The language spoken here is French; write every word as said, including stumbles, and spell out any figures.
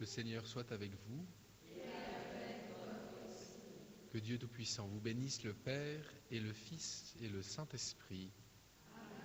Le Seigneur soit avec vous. Que Dieu Tout-Puissant vous bénisse, le Père et le Fils et le Saint-Esprit.